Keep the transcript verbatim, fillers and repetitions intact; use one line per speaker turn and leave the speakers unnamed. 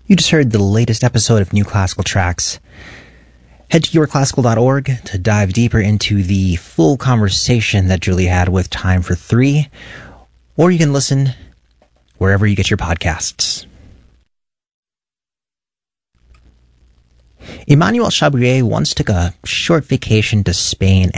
You just heard the latest episode of New Classical Tracks. Head to your classical dot org to dive deeper into the full conversation that Julie had with Time for Three, or you can listen wherever you get your podcasts. Emmanuel Chabrier once took a short vacation to Spain